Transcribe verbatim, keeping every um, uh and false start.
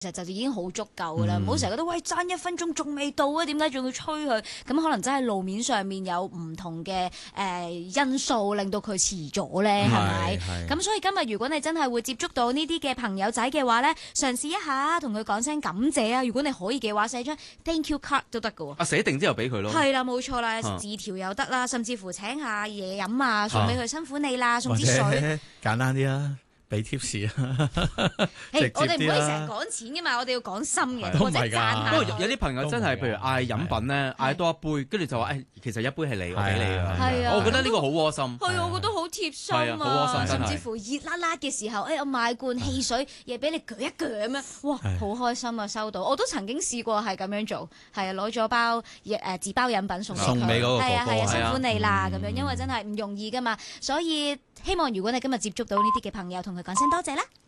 其實就已經好足夠噶啦，唔好成日覺得喂爭一分鐘仲未到啊，點解仲要催佢？咁可能真係路面上面有唔同嘅誒、呃、因素令到佢遲咗咧，係咪？咁所以今日如果你真係會接觸到呢啲嘅朋友仔嘅話咧，嘗試一下同佢講聲感謝啊！如果你可以嘅話，寫張 thank you card 都得㗎喎。 啊，寫定之後俾佢咯。係啦，冇錯啦，字條又得啦，甚至乎請下嘢飲啊，送俾佢辛苦你啦，送支水。 簡單啲啦。俾 tips 啊！ 誒，我哋唔可以成日講錢嘅嘛，我哋要講心嘅，或者讚下。 不過有啲朋友真係，譬如嗌飲品咧，嗌多一杯，跟住就話誒，其實一杯係你，我俾你㗎。 係啊， 我覺得呢個好窩心。 係啊，我覺得好貼心啊，甚至乎熱辣辣嘅時候，誒，我買罐汽水，嘢俾你鋸一鋸咁樣，哇，好開心啊！收到，我都曾經試過係咁樣做，係啊，攞咗包誒自包飲品送俾佢， 送俾嗰個哥哥， 係啊係啊，辛苦你啦咁樣，因為真係唔容易㗎嘛，所以希望如果你今日接觸到呢啲嘅朋友，同佢講聲多謝啦。